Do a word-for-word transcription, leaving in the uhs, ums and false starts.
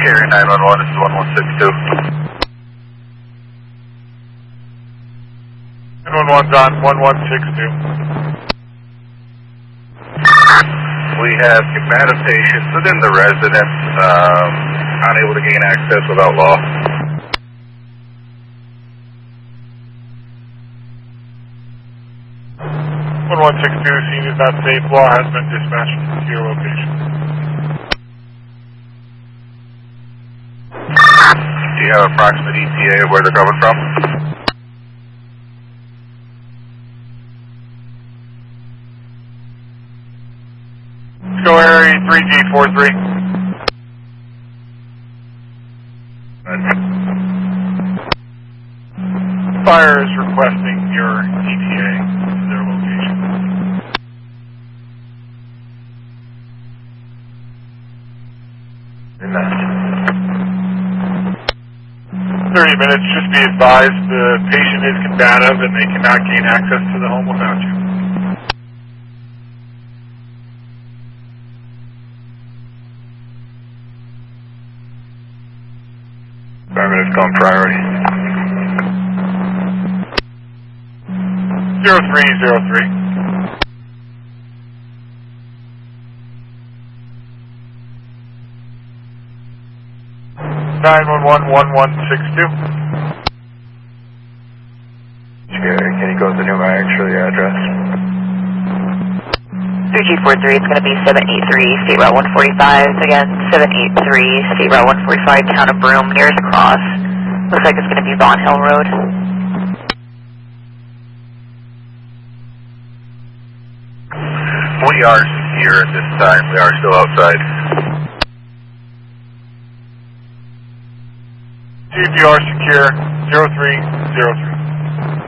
Carry nine one one, this is one one six two. nine one one's on one one six two. We have combative patients within the residence, um, unable to gain access without law. one one six two, scene is not safe. Law has been dispatched to your location. Do you have approximate E T A of where they're coming from? Let's go area three G four three. Fire is requesting your E T A to their location. thirty minutes, just be advised the patient is combative and they cannot gain access to the home without you. Five minutes gone priority. zero three zero three. nine one one one one six two. Can you go to the new actual address? three G four three, it's going to be seven eight three, State Route one forty-five. Again, seven eight three, State Route one forty-five, Town of Broome, nearest cross. Looks like it's going to be Vaughan Hill Road. We are secure at this time. We are still outside. C P R secure, zero three zero three.